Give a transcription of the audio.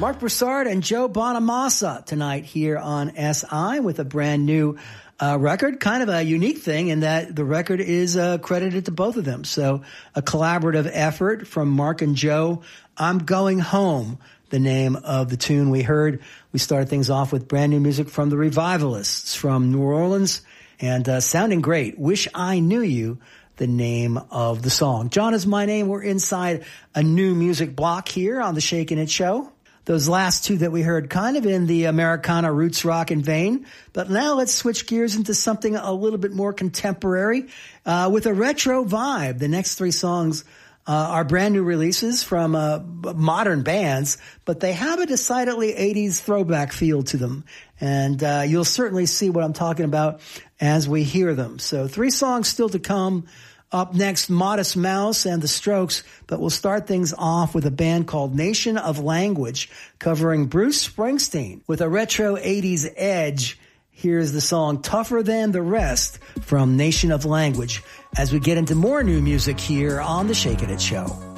Mark Broussard and Joe Bonamassa tonight here on SI with a brand new record. Kind of a unique thing in that the record is credited to both of them. So a collaborative effort from Mark and Joe. I'm Going Home, the name of the tune we heard. We started things off with brand new music from the Revivalists from New Orleans and sounding great. Wish I Knew You, the name of the song. John is my name. We're inside a new music block here on the Shakin' It Show. Those last two that we heard kind of in the Americana roots rock and vein. But now let's switch gears into something a little bit more contemporary with a retro vibe. The next three songs are brand new releases from modern bands, but they have a decidedly 80s throwback feel to them. And you'll certainly see what I'm talking about as we hear them. So 3 songs still to come. Up next, Modest Mouse and the Strokes, but we'll start things off with a band called Nation of Language covering Bruce Springsteen with a retro 80s edge. Here's the song Tougher Than the Rest from Nation of Language as we get into more new music here on the Shakin' It Show.